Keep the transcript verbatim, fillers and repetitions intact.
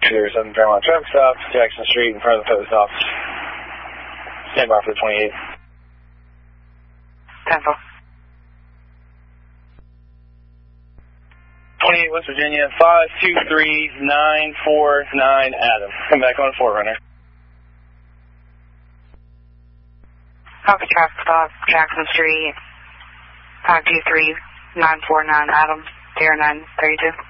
two zero seven Fairmont traffic stop, Jackson Street in front of the post office. Stand by for the twenty-eight. Tempo. twenty-eight West Virginia, five two three nine four nine Adam. Come back on Forerunner. Copy traffic stop, Jackson Street, five two three nine four nine Adam, zero nine three two.